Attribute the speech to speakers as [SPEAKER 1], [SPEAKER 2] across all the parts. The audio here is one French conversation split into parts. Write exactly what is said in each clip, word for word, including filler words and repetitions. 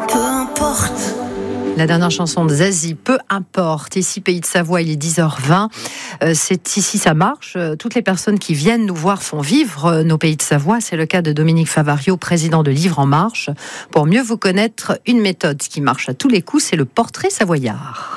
[SPEAKER 1] peu importe.
[SPEAKER 2] La dernière chanson de Zazie, peu importe. Ici, Pays de Savoie, il est dix heures vingt. Euh, c'est ici, ça marche. Euh, toutes les personnes qui viennent nous voir font vivre euh, nos Pays de Savoie. C'est le cas de Dominique Favario, président de Livre en Marche. Pour mieux vous connaître, une méthode qui marche à tous les coups, c'est le portrait savoyard.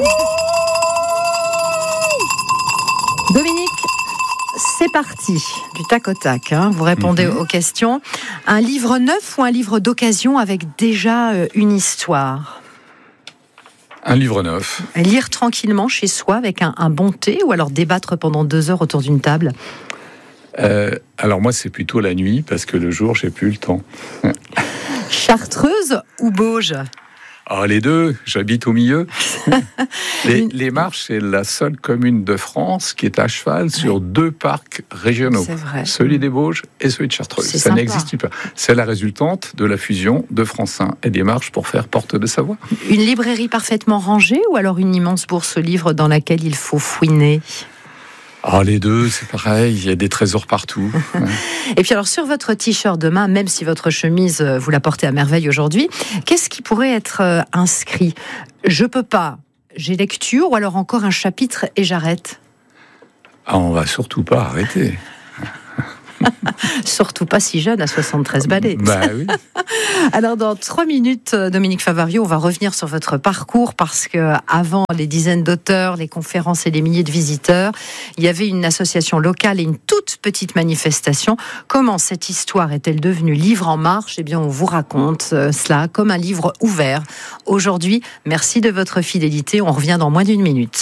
[SPEAKER 2] Dominique, c'est parti, du tac au tac. Hein. Vous répondez mmh. aux questions. Un livre neuf ou un livre d'occasion avec déjà euh, une histoire ?
[SPEAKER 3] Un livre neuf.
[SPEAKER 2] Lire tranquillement chez soi avec un, un bon thé ou alors débattre pendant deux heures autour d'une table ?
[SPEAKER 3] euh, Alors moi, c'est plutôt la nuit parce que le jour, j'ai plus le temps.
[SPEAKER 2] Chartreuse ou Bauge ?
[SPEAKER 3] Ah, les deux, j'habite au milieu. les, les Marches, c'est la seule commune de France qui est à cheval sur deux parcs régionaux.
[SPEAKER 2] C'est vrai.
[SPEAKER 3] Celui des Bauges et celui de Chartreuse.
[SPEAKER 2] C'est
[SPEAKER 3] Ça
[SPEAKER 2] sympa.
[SPEAKER 3] n'existe pas. C'est la résultante de la fusion de Francin et des Marches pour faire Porte de Savoie.
[SPEAKER 2] Une librairie parfaitement rangée ou alors une immense bourse aux livres dans laquelle il faut fouiner ?
[SPEAKER 3] Ah, les deux, c'est pareil, il y a des trésors partout.
[SPEAKER 2] Et puis alors, sur votre t-shirt demain, même si votre chemise, vous la portez à merveille aujourd'hui, qu'est-ce qui pourrait être inscrit ? Je peux pas, j'ai lecture, ou alors encore un chapitre et j'arrête ?
[SPEAKER 3] Ah, on va surtout pas arrêter.
[SPEAKER 2] Surtout pas si jeune, à soixante-treize balais.
[SPEAKER 3] Bah oui.
[SPEAKER 2] Alors, dans trois minutes, Dominique Favario, on va revenir sur votre parcours parce que avant les dizaines d'auteurs, les conférences et les milliers de visiteurs, il y avait une association locale et une toute petite manifestation. Comment cette histoire est-elle devenue livre en marche ? Eh bien, on vous raconte cela comme un livre ouvert. Aujourd'hui, merci de votre fidélité. On revient dans moins d'une minute.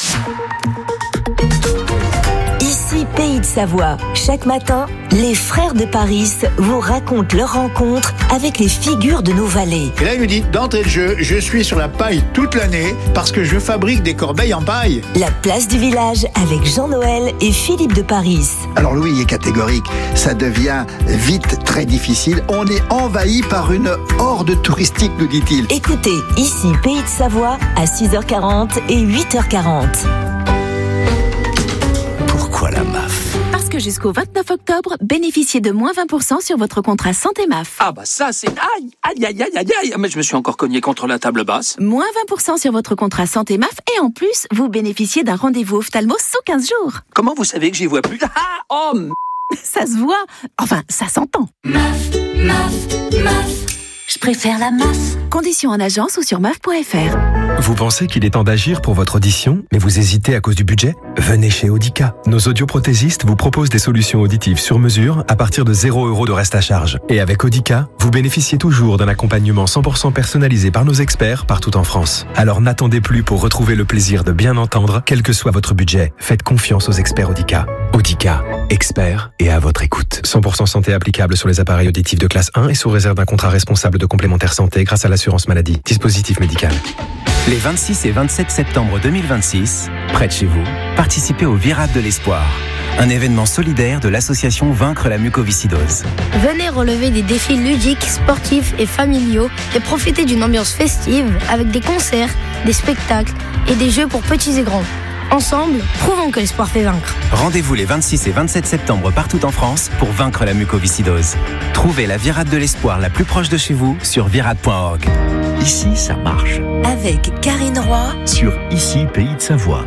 [SPEAKER 1] Ici, Pays de Savoie. Chaque matin, les frères de Paris vous racontent leur rencontre avec les figures de nos vallées.
[SPEAKER 4] Et là, il me dit, d'entrée de jeu, je suis sur la paille toute l'année parce que je fabrique des corbeilles en paille.
[SPEAKER 1] La place du village avec Jean-Noël et Philippe de Paris.
[SPEAKER 5] Alors Louis est catégorique, ça devient vite très difficile. On est envahi par une horde touristique, nous dit-il.
[SPEAKER 1] Écoutez, ici, Pays de Savoie, à six heures quarante et huit heures quarante.
[SPEAKER 5] Pourquoi la M A F ?
[SPEAKER 6] Parce que jusqu'au vingt-neuf octobre, bénéficiez de moins vingt pour cent sur votre contrat santé M A F.
[SPEAKER 7] Ah bah ça c'est... Aïe, aïe, aïe, aïe, aïe, aïe. Mais je me suis encore cogné contre la table basse.
[SPEAKER 6] Moins vingt pour cent sur votre contrat santé M A F et en plus, vous bénéficiez d'un rendez-vous ophtalmo sous quinze jours.
[SPEAKER 7] Comment vous savez que j'y vois plus ? Ah, oh m...
[SPEAKER 6] Ça se voit. Enfin, ça s'entend.
[SPEAKER 1] M A F, M A F, M A F. Je préfère la M A F.
[SPEAKER 6] Conditions en agence ou sur M A F point F R.
[SPEAKER 8] Vous pensez qu'il est temps d'agir pour votre audition, mais vous hésitez à cause du budget ? Venez chez Audica. Nos audioprothésistes vous proposent des solutions auditives sur mesure à partir de zéro euros de reste à charge. Et avec Audica, vous bénéficiez toujours d'un accompagnement cent pour cent personnalisé par nos experts partout en France. Alors n'attendez plus pour retrouver le plaisir de bien entendre, quel que soit votre budget. Faites confiance aux experts Audica. Audica, experts et à votre écoute. cent pour cent santé applicable sur les appareils auditifs de classe un et sous réserve d'un contrat responsable de complémentaire santé grâce à l'assurance maladie. Dispositif médical.
[SPEAKER 9] Les vingt-six et vingt-sept septembre deux mille vingt-six, près de chez vous, participez au Virade de l'Espoir, un événement solidaire de l'association Vaincre la mucoviscidose.
[SPEAKER 10] Venez relever des défis ludiques, sportifs et familiaux et profiter d'une ambiance festive avec des concerts, des spectacles et des jeux pour petits et grands. Ensemble, prouvons que l'espoir fait vaincre.
[SPEAKER 9] Rendez-vous les vingt-six et vingt-sept septembre partout en France pour vaincre la mucoviscidose. Trouvez la Virade de l'Espoir la plus proche de chez vous sur virade point org.
[SPEAKER 11] Ici, ça marche.
[SPEAKER 1] Avec Karine Roy
[SPEAKER 11] sur Ici, Pays de Savoie.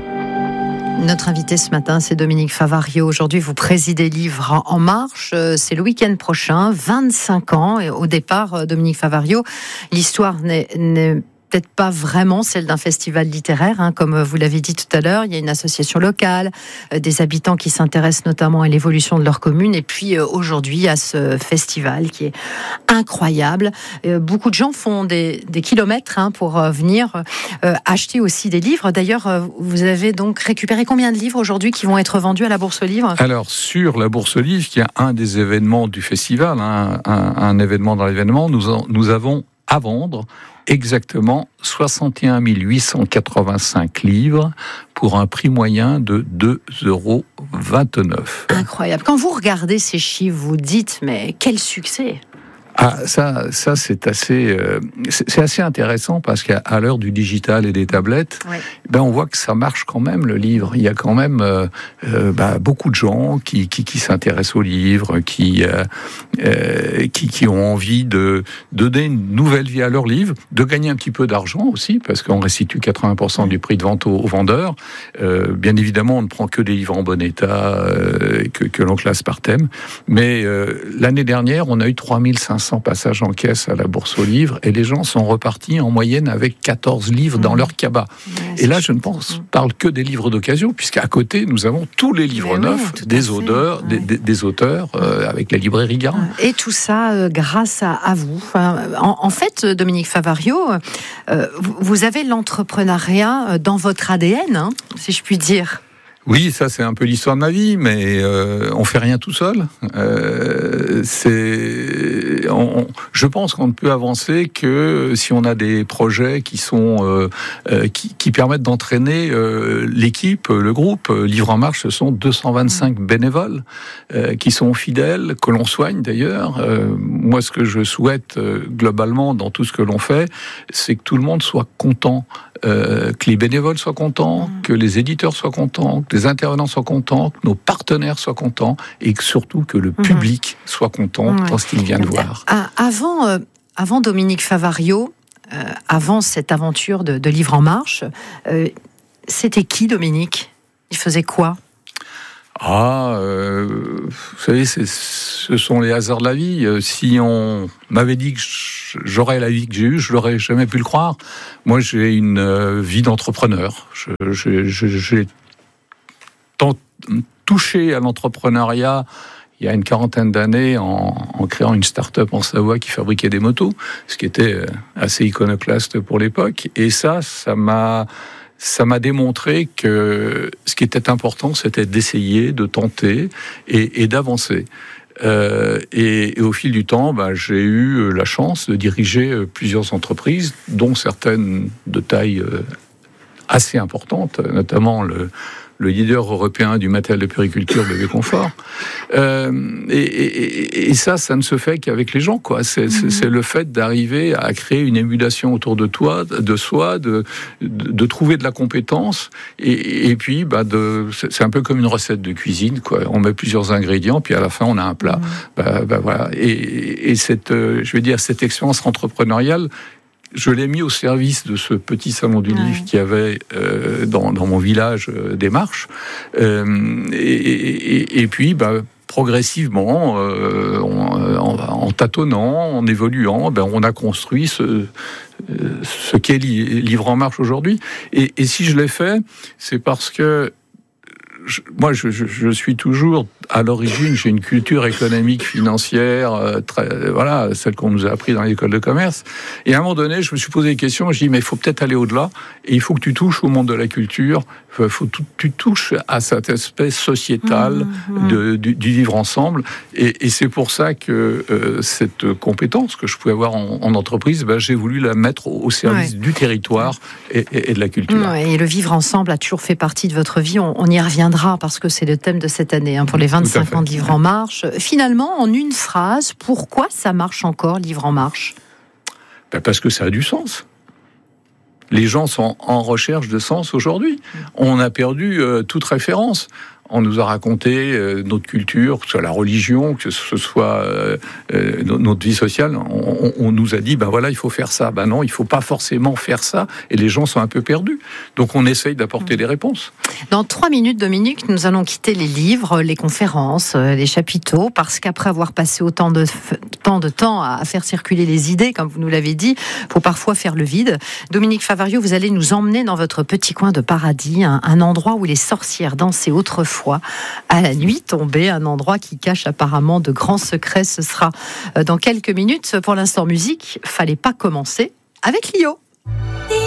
[SPEAKER 2] Notre invité ce matin, c'est Dominique Favario. Aujourd'hui, vous présidez Livre en Marche. C'est le week-end prochain, vingt-cinq ans. Et au départ, Dominique Favario, l'histoire n'est... n'est peut-être pas vraiment celle d'un festival littéraire, hein, comme vous l'avez dit tout à l'heure. Il y a une association locale, euh, des habitants qui s'intéressent notamment à l'évolution de leur commune, et puis euh, aujourd'hui à ce festival qui est incroyable. Euh, beaucoup de gens font des, des kilomètres hein, pour euh, venir euh, acheter aussi des livres. D'ailleurs, euh, vous avez donc récupéré combien de livres aujourd'hui qui vont être vendus à la Bourse aux Livres ?
[SPEAKER 3] Alors, sur la Bourse aux Livres, qui est un des événements du festival, hein, un, un événement dans l'événement, nous, en, nous avons à vendre exactement soixante et un mille huit cent quatre-vingt-cinq livres pour un prix moyen de deux euros vingt-neuf.
[SPEAKER 2] Incroyable. Quand vous regardez ces chiffres, vous dites, mais quel succès!
[SPEAKER 3] Ah, ça, ça c'est assez, euh, c'est, c'est assez intéressant parce qu'à à l'heure du digital et des tablettes, ouais. ben on voit que ça marche quand même le livre. Il y a quand même euh, euh, bah, beaucoup de gens qui, qui, qui s'intéressent au livre, qui, euh, euh, qui, qui ont envie de, de donner une nouvelle vie à leur livre, de gagner un petit peu d'argent aussi parce qu'on restitue quatre-vingts pour cent du prix de vente aux, aux vendeurs. Euh, bien évidemment, on ne prend que des livres en bon état euh, que, que l'on classe par thème. Mais euh, l'année dernière, on a eu trois mille cinq cents passages en caisse à la Bourse aux livres et les gens sont repartis en moyenne avec quatorze livres mmh. dans leur cabas. Ouais, et là, je ne pense, parle que des livres d'occasion, puisqu'à côté, nous avons tous les livres Mais neufs oui, des, auteurs, ouais. des, des, des auteurs euh, avec la librairie Garand.
[SPEAKER 2] Et tout ça euh, grâce à, à vous. Enfin, en, en fait, Dominique Favario, euh, vous avez l'entrepreneuriat dans votre A D N, hein, si je puis dire.
[SPEAKER 3] Oui, ça c'est un peu l'histoire de ma vie, mais euh, on fait rien tout seul. Euh, c'est, on, on, je pense qu'on ne peut avancer que si on a des projets qui sont euh, euh, qui, qui permettent d'entraîner euh, l'équipe, le groupe. Livre en Marche, ce sont deux cent vingt-cinq bénévoles euh, qui sont fidèles, que l'on soigne d'ailleurs. Euh, moi, ce que je souhaite euh, globalement dans tout ce que l'on fait, c'est que tout le monde soit content. Euh, que les bénévoles soient contents, mmh. que les éditeurs soient contents, que les intervenants soient contents, que nos partenaires soient contents et que surtout que le mmh. public soit content mmh. dans ce qu'il vient de voir.
[SPEAKER 2] Ah, avant, euh, avant Dominique Favario, euh, avant cette aventure de, de Livre en Marche, euh, c'était qui Dominique ? Il faisait quoi ?
[SPEAKER 3] Ah, euh, vous savez, c'est, ce sont les hasards de la vie. Si on m'avait dit que j'aurais la vie que j'ai eue, je n'aurais jamais pu le croire. Moi, j'ai une euh, vie d'entrepreneur. Je, je, je, j'ai tant touché à l'entrepreneuriat il y a une quarantaine d'années en, en créant une start-up en Savoie qui fabriquait des motos, ce qui était assez iconoclaste pour l'époque. Et ça, ça m'a... ça m'a démontré que ce qui était important, c'était d'essayer, de tenter et, et d'avancer. Euh, et, et au fil du temps, bah, j'ai eu la chance de diriger plusieurs entreprises, dont certaines de taille assez importante, notamment le, le leader européen du matériel de puriculture, Bébé Confort. Euh, et, et, et ça, ça ne se fait qu'avec les gens, quoi. C'est, c'est, c'est le fait d'arriver à créer une émulation autour de toi, de soi, de, de, de trouver de la compétence. Et, et puis, bah, de, c'est un peu comme une recette de cuisine, quoi. On met plusieurs ingrédients, puis à la fin, on a un plat. Mmh. Bah, bah, voilà. Et, et cette, je vais dire, cette expérience entrepreneuriale, je l'ai mis au service de ce petit salon du ouais. livre qu'il y avait euh, dans, dans mon village euh, des Marches. Euh, et, et, et puis, bah, progressivement, euh, en, en tâtonnant, en évoluant, ben, on a construit ce, ce qu'est Livre en Marche aujourd'hui. Et, et si je l'ai fait, c'est parce que Je, moi, je, je, je suis toujours, à l'origine, j'ai une culture économique, financière, euh, très, voilà, celle qu'on nous a appris dans l'école de commerce. Et à un moment donné, je me suis posé des questions, je dis, mais il faut peut-être aller au-delà, et il faut que tu touches au monde de la culture, il faut que tu touches à cette espèce sociétale mmh, de, du, du vivre ensemble. Et, et c'est pour ça que euh, cette compétence que je pouvais avoir en, en entreprise, ben, j'ai voulu la mettre au service ouais. du territoire et, et, et de la culture.
[SPEAKER 2] Ouais, et le vivre ensemble a toujours fait partie de votre vie, on, on y reviendra, parce que c'est le thème de cette année, hein, pour les vingt-cinq ans de Livre en Marche. Finalement, en une phrase, pourquoi ça marche encore, Livre en Marche ?
[SPEAKER 3] Ben parce que ça a du sens. Les gens sont en recherche de sens aujourd'hui. On a perdu euh, toute référence. On nous a raconté euh, notre culture, que ce soit la religion, que ce soit euh, euh, notre vie sociale. On, on nous a dit, ben voilà, il faut faire ça. Ben non, il faut pas forcément faire ça. Et les gens sont un peu perdus. Donc on essaye d'apporter mmh. des réponses.
[SPEAKER 2] Dans trois minutes, Dominique, nous allons quitter les livres, les conférences, les chapiteaux, parce qu'après avoir passé autant de, tant de temps à faire circuler les idées, comme vous nous l'avez dit, il faut parfois faire le vide. Dominique Favario, vous allez nous emmener dans votre petit coin de paradis, un, un endroit où les sorcières dansaient autrefois à la nuit tombée, un endroit qui cache apparemment de grands secrets. Ce sera dans quelques minutes. Pour l'instant, musique, fallait pas commencer avec Lio.